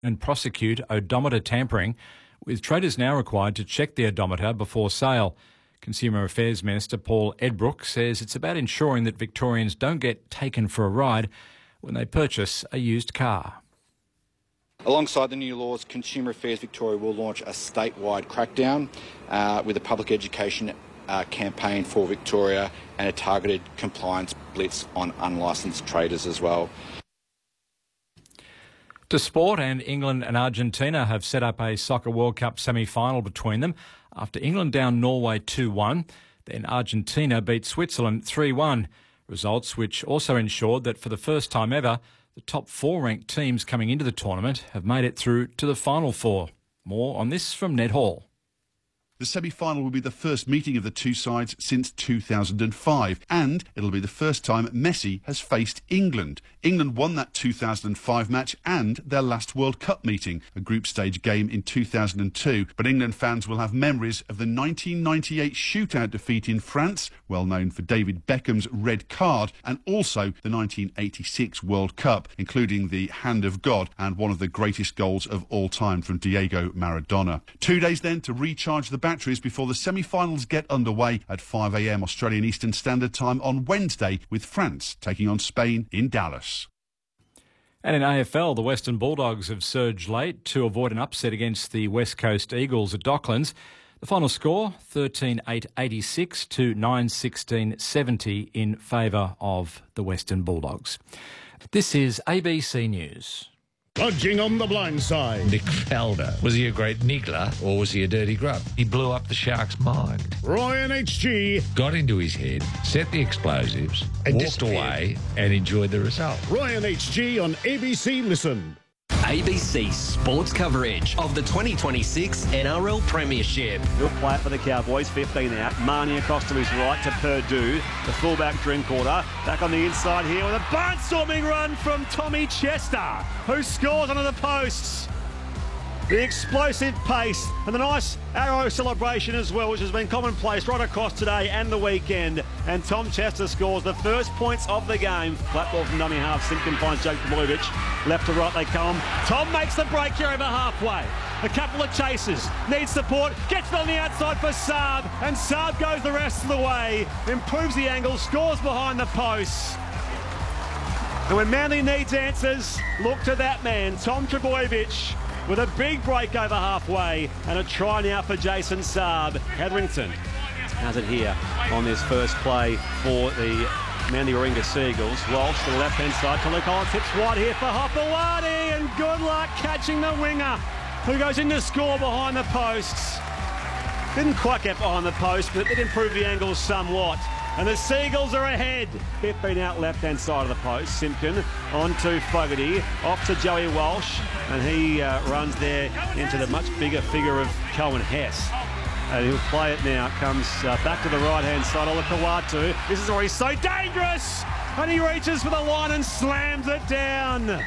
and prosecute odometer tampering, with traders now required to check the odometer before sale. Consumer Affairs Minister Paul Edbrook says it's about ensuring that Victorians don't get taken for a ride when they purchase a used car. Alongside the new laws, Consumer Affairs Victoria will launch a statewide crackdown with a public education campaign for Victoria and a targeted compliance blitz on unlicensed traders as well. To sport, and England and Argentina have set up a Soccer World Cup semi-final between them after England down Norway 2-1. Then Argentina beat Switzerland 3-1, results which also ensured that for the first time ever, the top 4 ranked teams coming into the tournament have made it through to the final 4. More on this from Ned Hall. The semi-final will be the first meeting of the two sides since 2005, and it'll be the first time Messi has faced England. England won that 2005 match and their last World Cup meeting, a group stage game in 2002. But England fans will have memories of the 1998 shootout defeat in France, well known for David Beckham's red card, and also the 1986 World Cup, including the Hand of God and one of the greatest goals of all time from Diego Maradona. 2 days then to recharge the batteries before the semi-finals get underway at 5 a.m. Australian Eastern Standard Time on Wednesday, with France taking on Spain in Dallas. And in AFL, the Western Bulldogs have surged late to avoid an upset against the West Coast Eagles at Docklands. The final score, 13-8-86 to 9-16-70 in favour of the Western Bulldogs. This is ABC News. Budging on the blind side. Nick Felder. Was he a great niggler or was he a dirty grub? He blew up the Sharks' mind. Ryan HG. Got into his head, set the explosives, and walked away and enjoyed the result. Ryan HG on ABC Listen. ABC sports coverage of the 2026 NRL Premiership. He'll play it for the Cowboys, 15 out. Marnie across to his right to Purdue. The fullback Drinkwater. Back on the inside here with a barnstorming run from Tommy Chester, who scores under the posts. The explosive pace and the nice arrow celebration as well, which has been commonplace right across today and the weekend. And Tom Chester scores the first points of the game. Flat ball from dummy half. Simpkin finds Jake Bluvich. Left to right they come. Tom makes the break here over halfway. A couple of chases. Needs support. Gets it on the outside for Saab. And Saab goes the rest of the way. Improves the angle. Scores behind the posts. And when Manly needs answers, look to that man, Tom Trbojevic, with a big break over halfway and a try now for Jason Saab. Hetherington has it here on this first play for the Manly Warringah Seagulls. Walsh to the left-hand side. Tolu Collins tips wide here for Hopewadi, and good luck catching the winger, who goes in to score behind the posts. Didn't quite get behind the post, but it did improve the angle somewhat. And the Seagulls are ahead. 15 out left-hand side of the post. Simpkin on to Fogarty. Off to Joey Walsh. And he runs there into the much bigger figure of Cohen Hess. And he'll play it now. Comes back to the right-hand side. Olakau'atu. This is where he's so dangerous. And he reaches for the line and slams it down.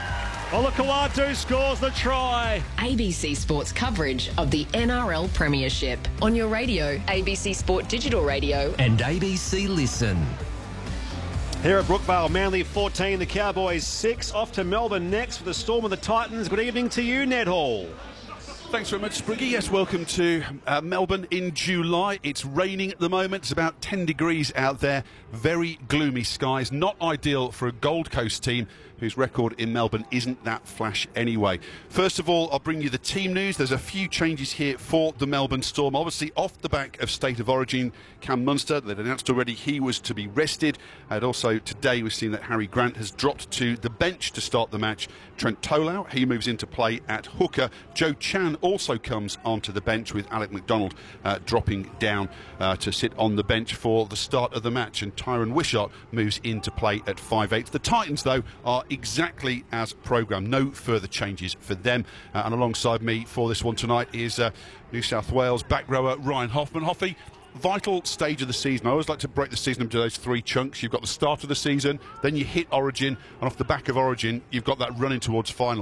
Olakau'atu scores the try. ABC Sports coverage of the NRL Premiership on your radio, ABC Sport Digital Radio and ABC Listen. Here at Brookvale, Manly 14, the Cowboys 6. Off to Melbourne next for the Storm of the Titans. Good evening to you, Ned Hall. Thanks very much, Spriggy. Yes, welcome to Melbourne in July. It's raining at the moment. It's about 10 degrees out there. Very gloomy skies. Not ideal for a Gold Coast team whose record in Melbourne isn't that flash anyway. First of all, I'll bring you the team news. There's a few changes here for the Melbourne Storm. Obviously, off the back of State of Origin, Cam Munster, they'd announced already he was to be rested. And also today we've seen that Harry Grant has dropped to the bench to start the match. Trent Tolau, he moves into play at hooker. Joe Chan also comes onto the bench, with Alec McDonald dropping down to sit on the bench for the start of the match. And Tyron Wishart moves into play at 5'8". The Titans, though, are exactly as programmed. No further changes for them. And alongside me for this one tonight is New South Wales back rower Ryan Hoffman. Hoffy, vital stage of the season. I always like to break the season into those 3 chunks. You've got the start of the season, then you hit Origin, and off the back of Origin, you've got that running towards finals.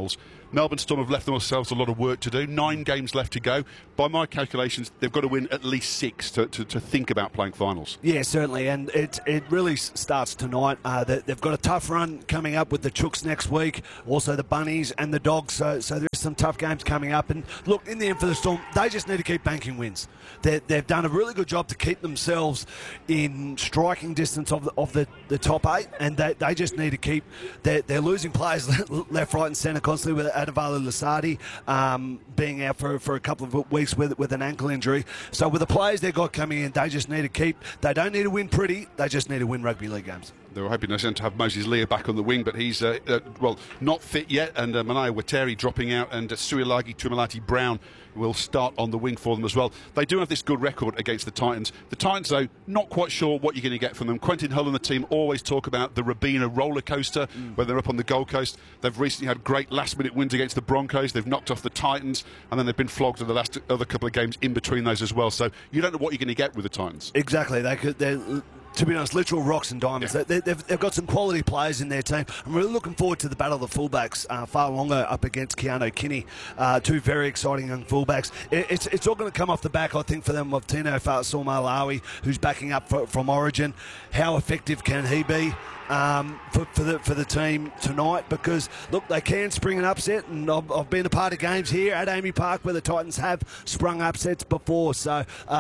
Melbourne Storm have left themselves a lot of work to do. 9 games left to go. By my calculations, they've got to win at least 6 to think about playing finals. Yeah, certainly, and it really starts tonight. They've got a tough run coming up with the Chooks next week, also the Bunnies and the Dogs, so there's some tough games coming up. And look, in the end for the Storm, they just need to keep banking wins. They've done a really good job to keep themselves in striking distance of the top 8, and they just need to keep. They're losing players left, right, and centre constantly, with Adivale Lasardi being out for a couple of weeks with an ankle injury. So with the players they've got coming in, they just need to keep. They don't need to win pretty. They just need to win rugby league games. They were hoping to have Moses Leah back on the wing, but he's not fit yet, and Manaya Wateri dropping out, and Suilagi Tumalati-Brown will start on the wing for them as well. They do have this good record against the Titans. The Titans, though, not quite sure what you're going to get from them. Quentin Hull and the team always talk about the Robina roller coaster when they're up on the Gold Coast. They've recently had great last-minute wins against the Broncos. They've knocked off the Titans, and then they've been flogged in the last other couple of games in between those as well. So you don't know what you're going to get with the Titans. Exactly. They're, to be honest, literal rocks and diamonds. Yeah. They've got some quality players in their team. I'm really looking forward to the battle of the fullbacks. Fa'alogo up against Keano Kinney, 2 very exciting young fullbacks. It's all going to come off the back, I think, for them of Tino Fa'asuamaleaui, who's backing up from Origin. How effective can he be for the team tonight? Because look, they can spring an upset, and I've been a part of games here at Amy Park where the Titans have sprung upsets before. So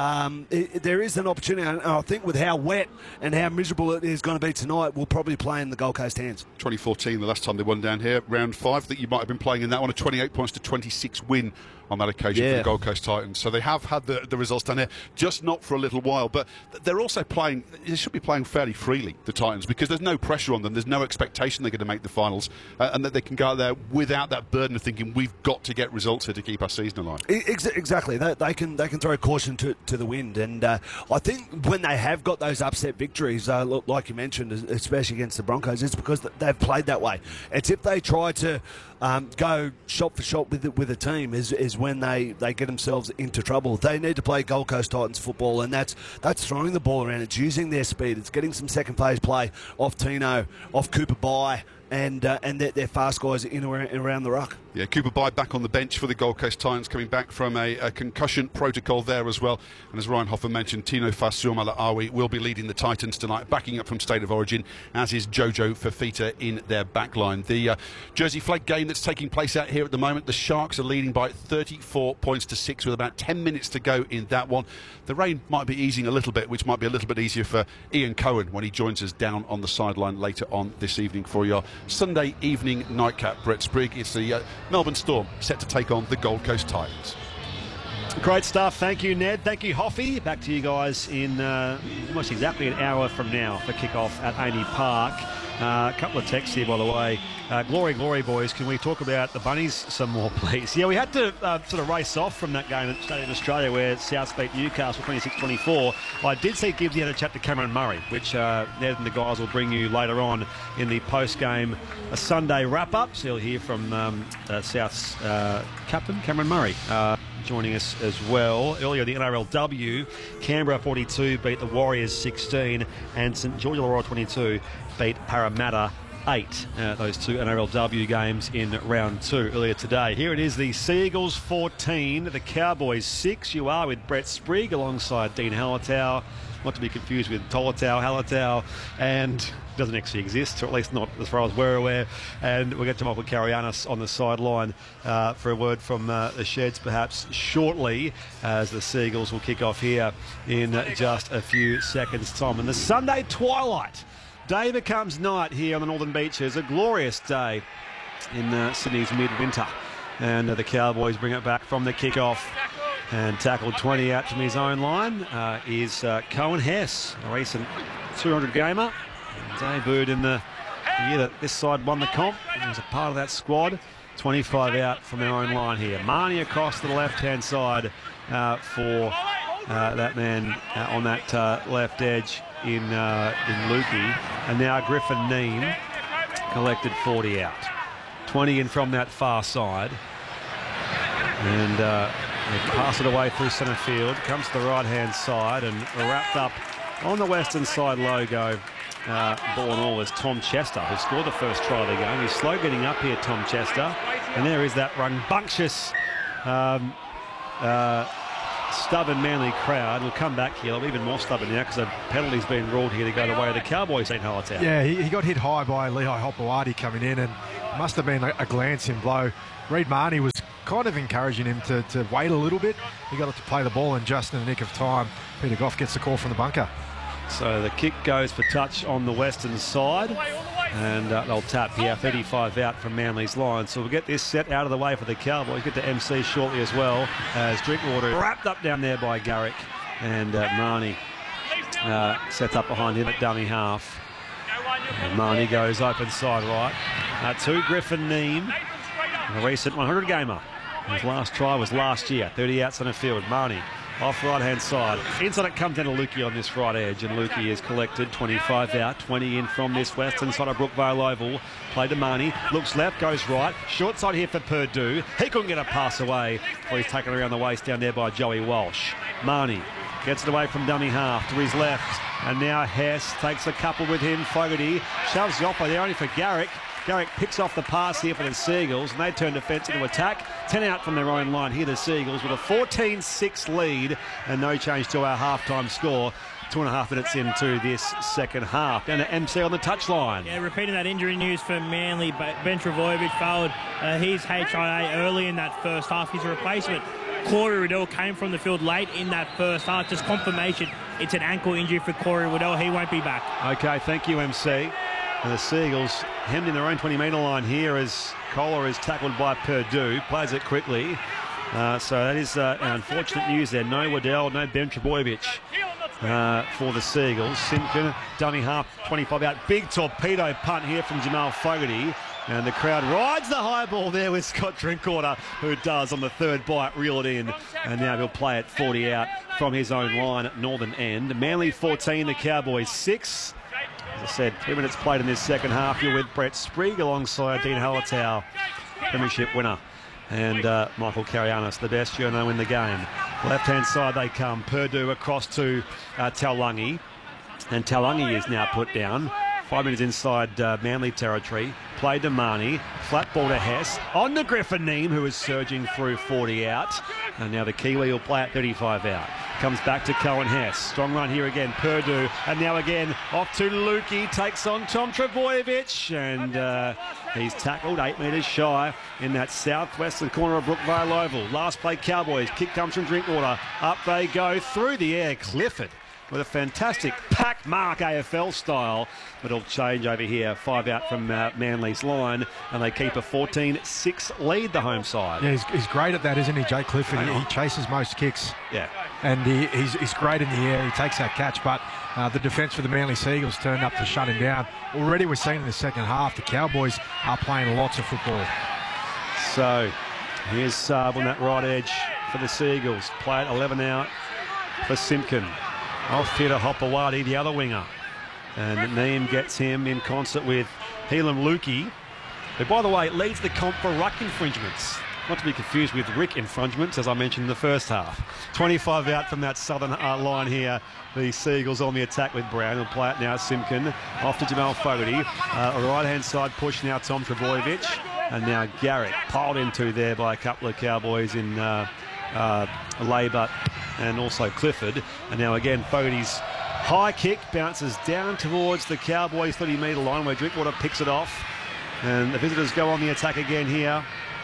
there is an opportunity, and I think with how wet and how miserable it is going to be tonight, we'll probably play in the Gold Coast hands. 2014, the last time they won down here, round 5. I think you might have been playing in that one, a 28 points to 26 win on that occasion for the Gold Coast Titans. So they have had the results down here, just not for a little while. But they're also playing, they should be playing fairly freely, the Titans, because there's no pressure on them. There's no expectation they're going to make the finals, and that they can go out there without that burden of thinking, we've got to get results here to keep our season alive. Exactly. They can throw caution to the wind. And I think when they have got those upset victories, like you mentioned, especially against the Broncos, it's because they've played that way. It's if they try to go shot for shot with a team is when they get themselves into trouble. They need to play Gold Coast Titans football, and that's throwing the ball around. It's using their speed. It's getting some second phase play off Tino, off Cooper Bye, and their fast guys in around the ruck. Yeah, Cooper Bye back on the bench for the Gold Coast Titans, coming back from a concussion protocol there as well. And as Ryan Hoffer mentioned, Tino Fa'asuamaleaui will be leading the Titans tonight, backing up from State of Origin, as is Jojo Fafita in their backline. The Jersey Flag game that's taking place out here at the moment, the Sharks are leading by 34 points to 6 with about 10 minutes to go in that one. The rain might be easing a little bit, which might be a little bit easier for Ian Cohen when he joins us down on the sideline later on this evening for your Sunday evening nightcap. Brett Sprigg, it's the Melbourne Storm set to take on the Gold Coast Titans. Great stuff. Thank you, Ned. Thank you, Hoffy. Back to you guys in almost exactly an hour from now for kickoff at Amy Park. A couple of texts here, by the way. Glory, boys. Can we talk about the Bunnies some more, please? Yeah, we had to sort of race off from that game at Stadium Australia where Souths beat Newcastle 26-24. I did see Gibbsy had a chat to Cameron Murray, which Ned and the guys will bring you later on in the post-game Sunday wrap-up. So you'll hear from Souths captain Cameron Murray joining us as well. Earlier, the NRLW, Canberra 42 beat the Warriors 16, and St George Illawarra 22 beat Parramatta 8. Those 2 NRLW games in round 2 earlier today. Here it is, the Seagulls 14, the Cowboys 6. You are with Brett Sprigg alongside Dean Hallertau. Not to be confused with Tolatau, Hallertau, and doesn't actually exist, or at least not as far as we're aware. And we'll get to Michael Carianis on the sideline for a word from the Sheds perhaps shortly, as the Seagulls will kick off here in just a few seconds' time. And the Sunday twilight, day becomes night here on the Northern Beaches. A glorious day in Sydney's midwinter. And the Cowboys bring it back from the kick-off. And tackled 20 out from his own line is Cohen Hess, a recent 200 gamer. Debuted in the year that this side won the comp. He was a part of that squad. 25 out from our own line here. Marnie across to the left-hand side for that man on that left edge in Lukey. And now Griffin Neame collected 40 out. 20 in from that far side. And they pass it away through centre field. Comes to the right-hand side and wrapped up on the western side logo. Ball and all is Tom Chester, who scored the first try of the game. He's slow getting up here, Tom Chester. And there is that rambunctious, stubborn Manly crowd. We'll come back here. They'll be even more stubborn now because a penalty's been ruled here to go the way of the Cowboys, St. Hallertau. Yeah, he got hit high by Lehigh Hopewadi coming in, and must have been a glancing blow. Reid Marnie was kind of encouraging him to wait a little bit. He got it to play the ball, and just in the nick of time, Peter Goff gets the call from the bunker. So the kick goes for touch on the western side, and they'll tap here. 35 out from Manly's line. So we'll get this set out of the way for the Cowboys. Get to MC shortly as well, as Drinkwater wrapped up down there by Garrick, and Marnie sets up behind him at dummy half. And Marnie goes open side right to Griffin Neame, a recent 100 gamer. His last try was last year. 30 out centre field. Marnie off right hand side. Inside it comes down to Lukey on this right edge, and Lukey is collected. 25 out, 20 in from this western side of Brookvale Oval. Play to Marnie, looks left, goes right. Short side here for Purdue. He couldn't get a pass away before he's taken around the waist down there by Joey Walsh. Marnie gets it away from dummy half to his left, and now Hess takes a couple with him. Fogarty shoves the offer there only for Garrick. Garrick picks off the pass here for the Seagulls, and they turn defence into attack. 10 out from their own line here, the Seagulls, with a 14-6 lead, and no change to our halftime score. 2.5 minutes into this second half. Down to MC on the touchline. Yeah, repeating that injury news for Manly. Ben Trbojevic failed his HIA early in that first half. His replacement, Corey Waddell, came from the field late in that first half. Just confirmation it's an ankle injury for Corey Waddell. He won't be back. Okay, thank you, MC. And the Seagulls hemmed in their own 20-metre line here as Kohler is tackled by Purdue. Plays it quickly. So that is unfortunate news there. No Waddell, no Ben Trbojevic for the Seagulls. Simpkin, dummy half, 25 out. Big torpedo punt here from Jamal Fogarty. And the crowd rides the high ball there with Scott Drinkwater, who does on the third bite reel it in. And now he'll play it 40 out from his own line at northern end. Manly 14, the Cowboys 6. As I said, 3 minutes played in this second half. You're with Brett Sprigg alongside Dean Hallertau, Premiership winner, and Michael Carianis, the best journo in the game. Left-hand side they come. Purdue across to Taulagi, and Taulagi is now put down. 5 minutes inside Manly territory. Played to Marnie. Flat ball to Hess. On to Griffin Neame, who is surging through 40 out. And now the Kiwi will play at 35 out. Comes back to Cohen Hess. Strong run here again. Purdue. And now again off to Lukey. Takes on Tom Trbojevic. And he's tackled 8 metres shy in that southwestern corner of Brookvale Oval. Last play Cowboys. Kick comes from Drinkwater. Up they go through the air. Clifford with a fantastic pack mark AFL style, but it'll change over here. 5 out from Manly's line, and they keep a 14-6 lead, the home side. Yeah, he's great at that, isn't he, Jay Clifford? He chases most kicks. Yeah. And he's great in the air. He takes that catch, but the defence for the Manly Seagulls turned up to shut him down. Already we're seeing in the second half, the Cowboys are playing lots of football. So here's Saab on that right edge for the Seagulls. Play it 11 out for Simpkin. Off here to Hopewadi, the other winger. And Neame gets him in concert with Helam Lukey, who, by the way, leads the comp for ruck infringements. Not to be confused with Rick infringements, as I mentioned in the first half. 25 out from that southern line here. The Seagulls on the attack with Brown. He'll play it now, Simpkin. Off to Jamal Fogarty. Right-hand side push now, Tom Trbojevic. And now Garrick piled into there by a couple of Cowboys in Labour and also Clifford. And now again Fogarty's high kick bounces down towards the Cowboys 30-metre line where Drinkwater picks it off, and the visitors go on the attack again here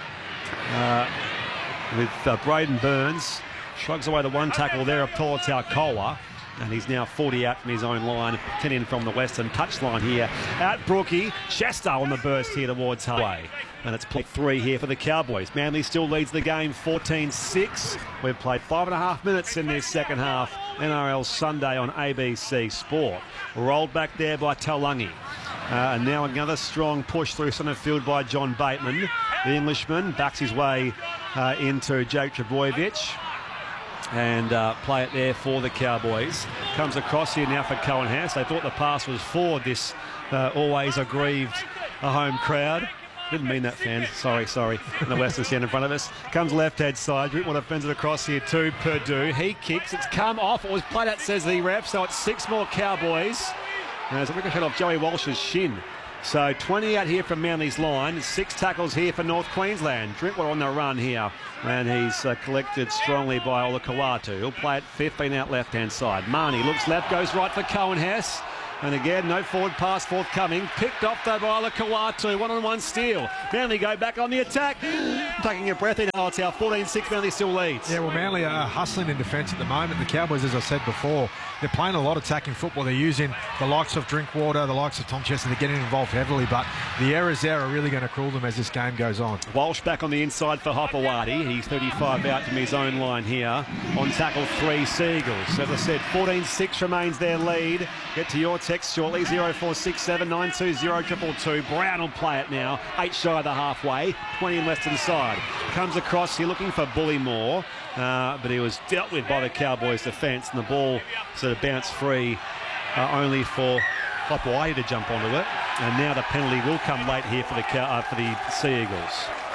with Braden Burns. Shrugs away the one tackle there of Tolotau Kola, and he's now 40 out from his own line, 10 in from the western touchline here at Brookie. Chester on the burst here towards Hullway. And it's play 3 here for the Cowboys. Manly still leads the game 14-6. We've played 5.5 minutes in this second half. NRL Sunday on ABC Sport. Rolled back there by Taulagi. And now another strong push through centre field by John Bateman. The Englishman backs his way into Jake Trbojevic. And play it there for the Cowboys. Comes across here now for Cohen Hess. They thought the pass was forward, this always aggrieved home crowd. Didn't mean that, fans. Sorry. In the western stand in front of us. Comes left-hand side. Drinkwater defends it across here to Purdue. He kicks. It's come off. It was played out, says the ref. So it's 6 more Cowboys. And there's a ricochet off Joey Walsh's shin. So 20 out here from Manly's line. 6 tackles here for North Queensland. Drinkwater on the run here. And he's collected strongly by Olakau'atu. He'll play it 15 out left-hand side. Marnie looks left, goes right for Cohen Hess. And again, no forward pass forthcoming. Picked off though by Olakau'atu. One-on-one steal. Manly go back on the attack. Taking a breath in. Oh, it's our 14-6. Manly still leads. Yeah, well, Manly are hustling in defence at the moment. The Cowboys, as I said before, they're playing a lot of attacking football. They're using the likes of Drinkwater, the likes of Tom Chester. They're getting involved heavily, but the errors there are really going to cruel them as this game goes on. Walsh back on the inside for Hopewadi. He's 35 out from his own line here. On tackle 3, Seagulls. As I said, 14-6 remains their lead. Get to your text shortly, 0467 920 222. Brown will play it now, 8 shy of the halfway, 20 in western side. Comes across here looking for Bullymore, but he was dealt with by the Cowboys defence, and the ball sort of bounced free only for Hopewadi to jump onto it. And now the penalty will come late here for the Sea Eagles.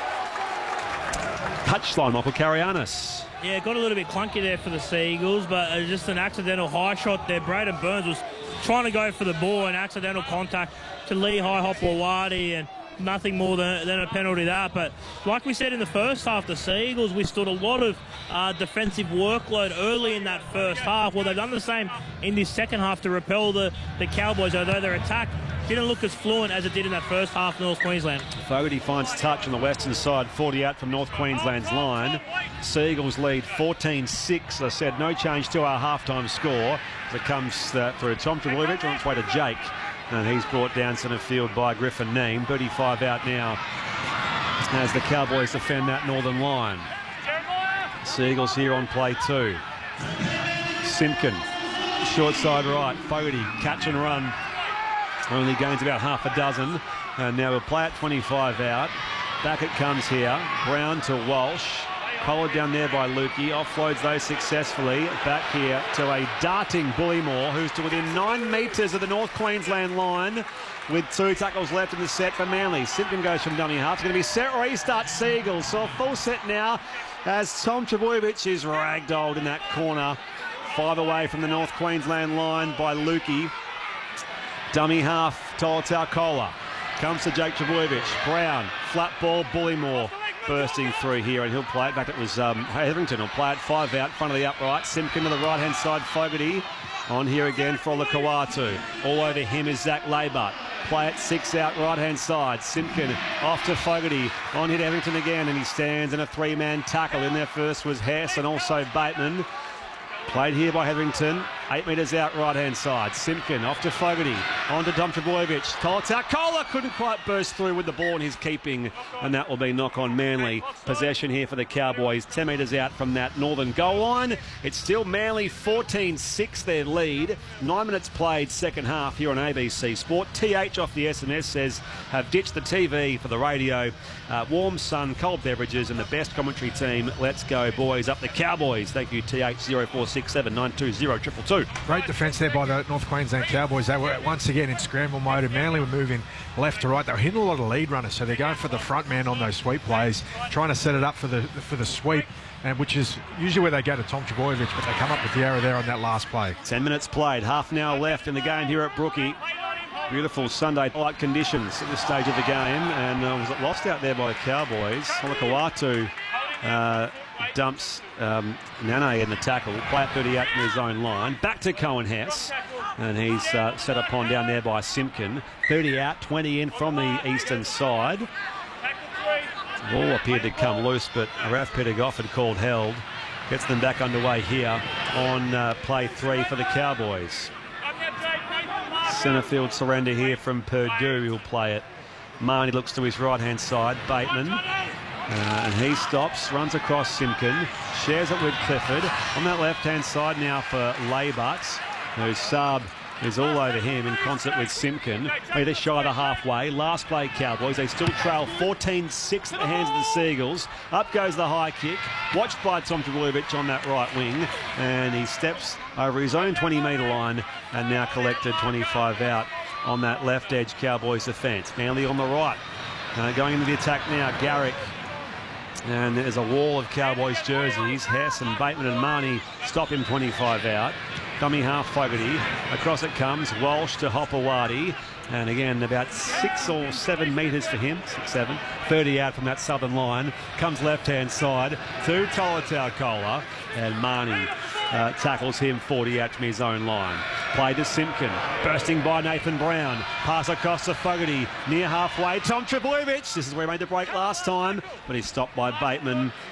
Touchline, Michael Karianis. Yeah, got a little bit clunky there for the Sea Eagles, but just an accidental high shot there. Braden Burns was trying to go for the ball, and accidental contact to Lehigh Hopewadi, and nothing more than a penalty that. But like we said in the first half, the Sea Eagles withstood a lot of defensive workload early in that first half. Well, they've done the same in this second half to repel the Cowboys, although their attack didn't look as fluent as it did in that first half, North Queensland. Fogarty finds touch on the western side, 40 out from North Queensland's line. Sea Eagles lead 14-6. As I said, no change to our halftime score. As it comes through Tom Trbojevic on its way to Jake. And he's brought down centre field by Griffin Neame. 35 out now as the Cowboys defend that northern line. Sea Eagles here on play 2. Simpkin, short side right. Fogarty, catch and run. Only gains about half a dozen. And now we'll play at 25 out. Back it comes here. Brown to Walsh. Collared down there by Lukey. Offloads those successfully. Back here to a darting Bullymore, who's to within 9 metres of the North Queensland line with 2 tackles left in the set for Manly. Simpkin goes from dummy half. It's going to be set restart Sea Eagles. So a full set now as Tom Trbojevic is ragdolled in that corner. 5 away from the North Queensland line by Lukey. Dummy half, Tolotaukola. Comes to Jake Trbojevic. Brown, flat ball, Bullymore bursting through here, and he'll play it back. It was Hetherington will play it 5 out, front of the upright. Simpkin to the right-hand side, Fogarty. On here again for Olakau'atu. All over him is Zach Laybutt. Play it 6 out, right-hand side. Simpkin off to Fogarty. On hit Hetherington again, and he stands in a 3-man tackle. In there first was Hess and also Bateman. Played here by Hetherington. 8 metres out, right-hand side. Simpkin off to Fogarty. On to Tom Trbojevic. Tolotaukola couldn't quite burst through with the ball in his keeping, and that will be knock on Manly. Possession here for the Cowboys. 10 metres out from that northern goal line. It's still Manly 14-6 their lead. 9 minutes played second half here on ABC Sport. TH off the SMS says, have ditched the TV for the radio. Warm sun, cold beverages, and the best commentary team. Let's go, boys. Up the Cowboys. Thank you, TH. 0467 920 222. Great defence there by the North Queensland Cowboys. They were once again in scramble mode, and Manly were moving left to right. They were hitting a lot of lead runners, so they're going for the front man on those sweep plays, trying to set it up for the sweep, and which is usually where they go to Tom Trbojevic, but they come up with the error there on that last play. 10 minutes played, half an hour left in the game here at Brookie. Beautiful Sunday light conditions at this stage of the game, and was it lost out there by the Cowboys? Olakau'atu dumps Nane in the tackle. Play at 30 out from his own line. Back to Cohen Hess, and he's set upon down there by Simpkin. 30 out, 20 in from the eastern side. Ball appeared to come loose, but Ralph Peter-Goff had called held. Gets them back underway here on play 3 for the Cowboys. Centre field surrender here from Purdue. He'll play it. Marnie looks to his right-hand side. Bateman. And he stops, runs across Simpkin, shares it with Clifford. On that left-hand side now for Laybutt, whose sub is all over him in concert with Simpkin. Either shy of the halfway. Last play, Cowboys. They still trail 14-6 at the hands of the Sea Eagles. Up goes the high kick. Watched by Tom Trbojevic on that right wing. And he steps over his own 20-metre line and now collected 25 out on that left edge Cowboys defence. Manly on the right. Going into the attack now, Garrick. And there's a wall of Cowboys jerseys. Hess and Bateman and Marnie stop him 25 out. Dummy half Fogarty. Across it comes. Walsh to Hopewadi. And again, about 6 or 7 metres for him, 6, 7. 30 out from that southern line. Comes left-hand side to Tolutau, and Marnie tackles him 40 out from his own line. Play to Simpkin, bursting by Nathan Brown. Pass across to Fogarty, near halfway. Tom Trbojevic, this is where he made the break last time, but he's stopped by Bateman.